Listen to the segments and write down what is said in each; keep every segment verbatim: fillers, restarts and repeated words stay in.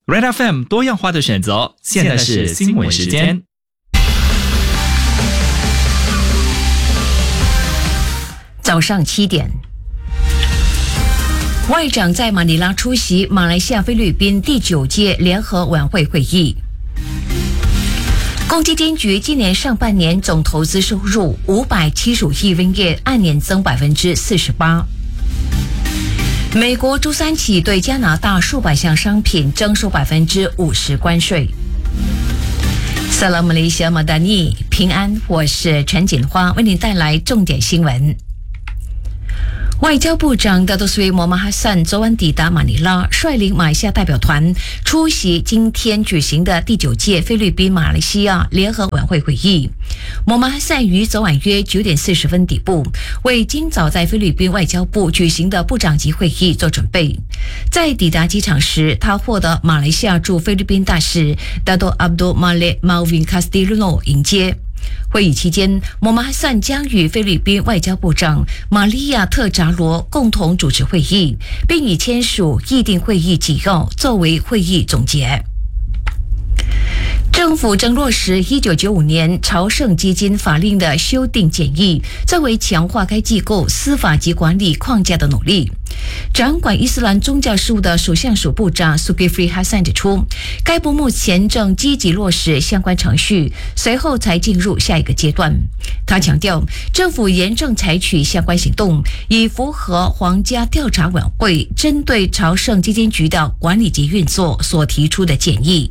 Red F M 多样化的选择，现在是新闻时间。 早上七点，外长在马尼拉出席马来西亚菲律宾第九届联合晚会会议。公积金局今年上半年总投资收入五百七十五亿ringgit，按年增百分之四十八。美国周三起对加拿大数百项商品征收百分之五十关税。Salam Malaysia Madani， 平安，我是陈锦花，为您带来重点新闻。外交部长大多斯维摩马哈散昨晚抵达马尼拉，率领马来西亚代表团出席今天举行的第九届菲律宾马来西亚联合晚会会议。摩马哈散于昨晚约九点四十分抵埗，为今早在菲律宾外交部举行的部长级会议做准备。在抵达机场时，他获得马来西亚驻菲律宾大使大多阿卜杜马列马维卡斯蒂诺迎接。会议期间，摩马哈散将与菲律宾外交部长玛利亚特扎罗共同主持会议，并以签署议定会议纪要作为会议总结。政府正落实一九九五年朝圣基金法令的修订建议，作为强化该机构司法及管理框架的努力。掌管伊斯兰宗教事务的首相署部长 Zulkifli Hasan 指出，该部目前正积极落实相关程序，随后才进入下一个阶段。他强调，政府严正采取相关行动，以符合皇家调查委员会针对朝圣基金局的管理及运作所提出的建议。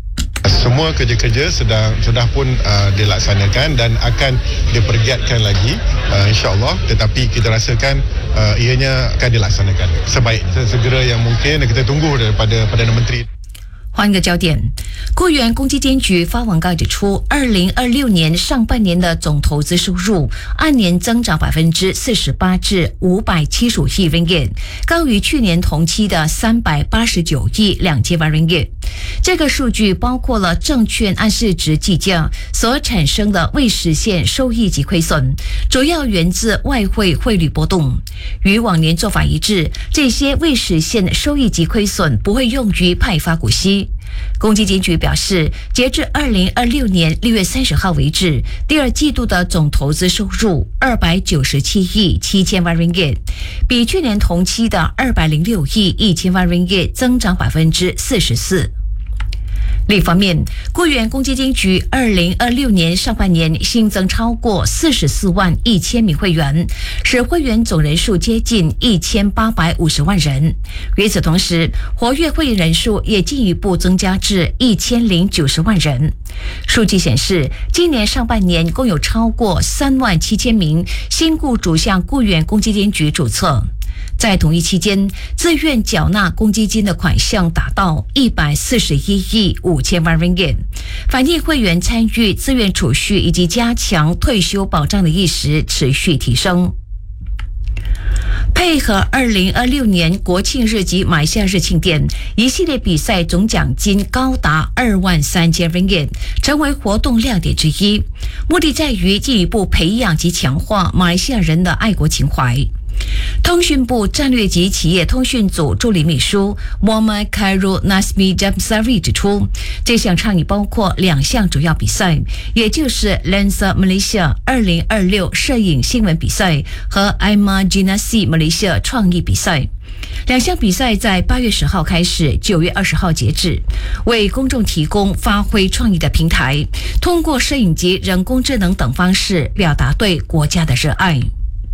Semua kerja-kerja sedang sudah pun uh, dilaksanakan dan akan dipergiatkan lagi uh, insya-Allah, tetapi kita rasakan uh, ianya akan dilaksanakan sebaik segera yang mungkin. Kita tunggu daripada Perdana Menteri。 换个焦点，雇员公积金局发文告指出，二零二六年上半年的总投资收入按年增长百分之四十八至五百七十五亿ringgit，高于去年同期的三百八十九亿两千万ringgit。这个数据包括了证券按市值计价所产生的未实现收益及亏损，主要源自外汇汇率波动。与往年做法一致，这些未实现收益及亏损不会用于派发股息。公积金局表示，截至二零二六年六月三十号为止，第二季度的总投资收入二百九十七亿七千万 ringgit， 比去年同期的二百零六亿一千万 ringgit 增长百分之四十四。另一方面，雇员公积金局二零二六年上半年新增超过四十四万一千名会员，使会员总人数接近一千八百五十万人。与此同时，活跃会员人数也进一步增加至一千零九十万人。数据显示，今年上半年共有超过三万七千名新雇主向雇员公积金局注册。在同一期间，自愿缴纳公积金的款项达到一百四十一亿五千万 ringgit， 反映会员参与自愿储蓄以及加强退休保障的意识持续提升。配合二零二六年国庆日及马来西亚日庆典，一系列比赛总奖金高达二万三千 ringgit， 成为活动亮点之一。目的在于进一步培养及强化马来西亚人的爱国情怀。通讯部战略及企业通讯组助理秘书 Muhammad Khairul Nazmi Jamsari 指出，这项倡议包括两项主要比赛，也就是 Lensa Malaysia 二零二六摄影新闻比赛和 Imaginasi Malaysia 创意比赛。两项比赛在八月十号开始，九月二十号截止，为公众提供发挥创意的平台，通过摄影及人工智能等方式表达对国家的热爱。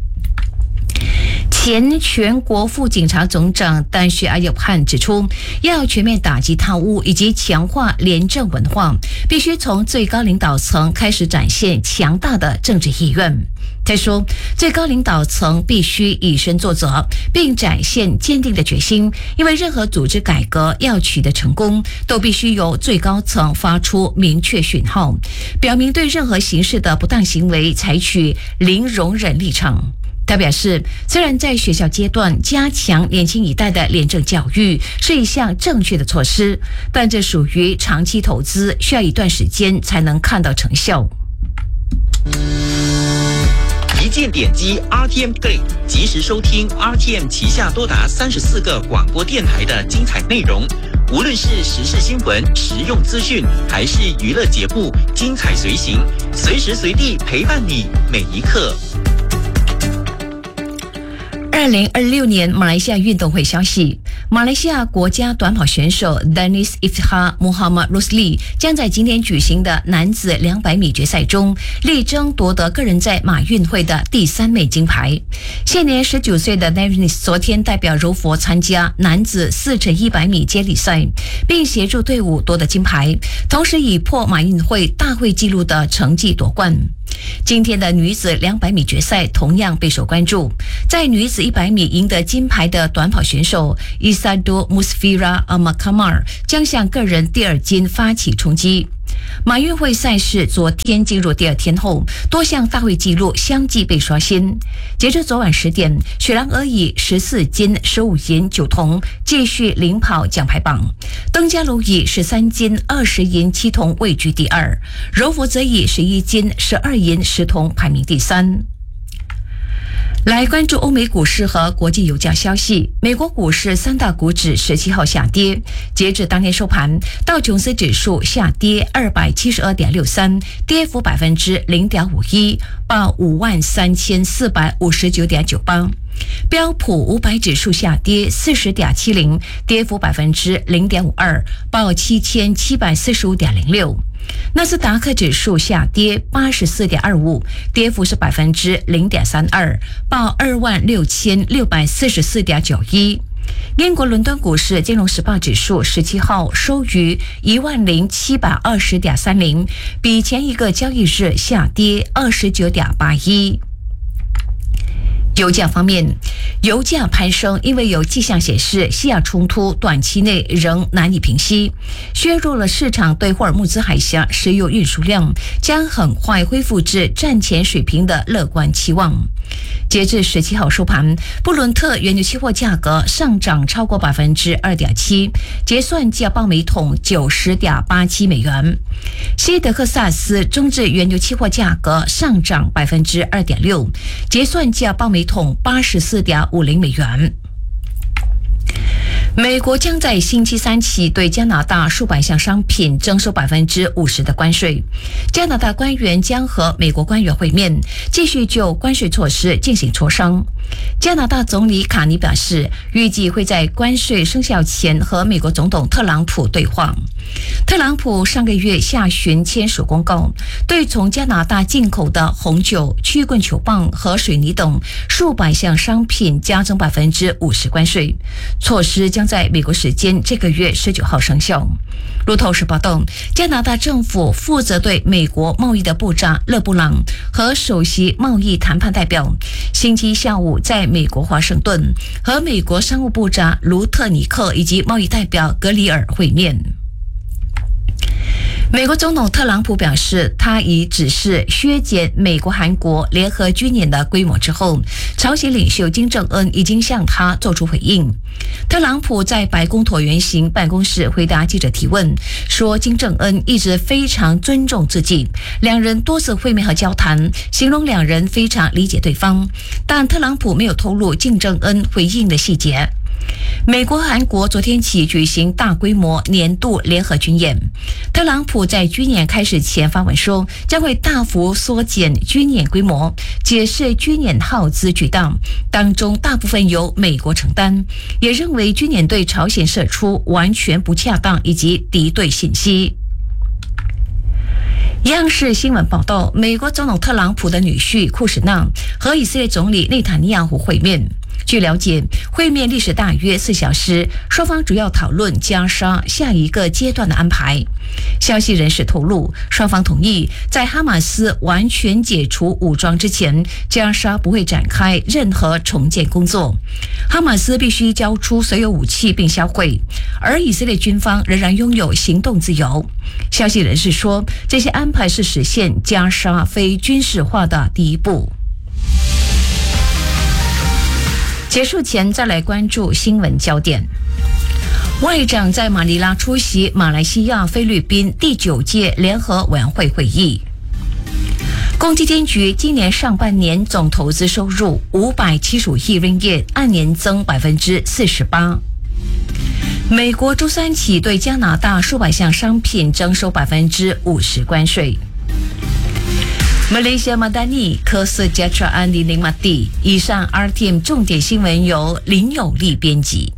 前全国副警察总长丹雪阿尤汉指出，要全面打击贪污以及强化廉政文化，必须从最高领导层开始展现强大的政治意愿。他说，最高领导层必须以身作则，并展现坚定的决心，因为任何组织改革要取得成功，都必须由最高层发出明确讯号，表明对任何形式的不当行为采取零容忍立场。他表示，虽然在学校阶段加强年轻一代的廉政教育是一项正确的措施，但这属于长期投资，需要一段时间才能看到成效。 一键点击 R T M Play， 及时收听 R T M 旗下多达三十四个广播电台的精彩内容。 无论是时事新闻、实用资讯，还是娱乐节目，精彩随行，随时随地陪伴你每一刻。 二零二六年马来西亚运动会消息，马来西亚国家短跑选手 Danis Iftihar Muhammad Rosli 将在今天举行的男子两百米决赛中力争夺得个人在马运会的第三枚金牌。现年十九岁的 Danis 昨天代表柔佛参加男子四乘一百米接力赛，并协助队伍夺得金牌，同时以破马运会大会纪录的成绩夺冠。今天的女子两百米决赛同样备受关注，在女子一百米赢得金牌的短跑选手 Isado Musfira Amakamar 将向个人第二金发起冲击。马运会赛事昨天进入第二天后，多项大会纪录相继被刷新。截至昨晚十点，雪兰莪以十四金、十五银、九铜继续领跑奖牌榜，登嘉楼以十三金、二十银、七铜位居第二，柔佛则以十一金、十二银、十铜排名第三。来关注欧美股市和国际油价消息。美国股市三大股指十七号下跌，截至当天收盘，道琼斯指数下跌二百七十二点六三，跌幅百分之零点五一，报五万三千四百五十九点九八。标普五百指数下跌四十点七零，跌幅百分之零点五二，报七千七百四十五点零六。纳斯达克指数下跌八十四点二五，跌幅是百分之零点三二，报二万六千六百四十四点九一。英国伦敦股市金融时报指数十七号收于一万零七百二十点三零，比前一个交易日下跌二十九点八一。油价方面，油价攀升，因为有迹象显示西亚冲突短期内仍难以平息，削弱了市场对霍尔木兹海峡石油运输量将很快恢复至战前水平的乐观期望。截至十七号收盘，布伦特原油期货价格上涨超过百分之二点七，结算价报每桶九十点八七美元。西德克萨斯中质原油期货价格上涨百分之二点六，结算价报每桶八十四点五零美元。美国将在星期三起对加拿大数百项商品征收百分之五十的关税。加拿大官员将和美国官员会面，继续就关税措施进行磋商。加拿大总理卡尼表示，预计会在关税生效前和美国总统特朗普对话。特朗普上个月下旬签署公告，对从加拿大进口的红酒、曲棍球棒和水泥等数百项商品加征百分之五十关税。措施将在美国时间这个月十九号生效。路透社报道，加拿大政府负责对美国贸易的部长勒布朗和首席贸易谈判代表星期一下午在美国华盛顿和美国商务部长卢特尼克以及贸易代表格里尔会面。美国总统特朗普表示，他已指示削减美国韩国联合军演的规模之后，朝鲜领袖金正恩已经向他做出回应。特朗普在白宫椭圆形办公室回答记者提问，说金正恩一直非常尊重自己，两人多次会面和交谈，形容两人非常理解对方，但特朗普没有透露金正恩回应的细节。美国和韩国昨天起举行大规模年度联合军演，特朗普在军演开始前发文说，将会大幅缩减军演规模，解释军演耗资巨大，当中大部分由美国承担，也认为军演对朝鲜射出完全不恰当以及敌对信息。央视新闻报道，美国总统特朗普的女婿库什纳和以色列总理内塔尼亚胡会面。据了解，会面历时大约四小时，双方主要讨论加沙下一个阶段的安排。消息人士透露，双方同意在哈马斯完全解除武装之前，加沙不会展开任何重建工作。哈马斯必须交出所有武器并销毁，而以色列军方仍然拥有行动自由。消息人士说，这些安排是实现加沙非军事化的第一步。结束前再来关注新闻焦点。外长在马尼拉出席马来西亚菲律宾第九届联合委员会会议。公积金局今年上半年总投资收入五百七十五亿ringgit，按年增百分之四十八。 美国周三起对加拿大数百项商品征收百分之五十关税。Malaysia Madani 科斯 Jatra Andi Nikmati。以上 R T M 重点新闻由林有利编辑。